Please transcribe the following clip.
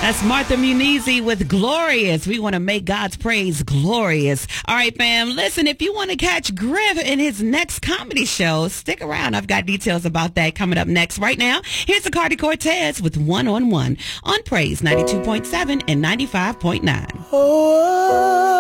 That's Martha Munizi with Glorious. We want to make God's praise glorious. All right, fam. Listen, if you want to catch Griff in his next comedy show, stick around. I've got details about that coming up next. Right now, here's Cardi Cortez with One on One on Praise 92.7 and 95.9.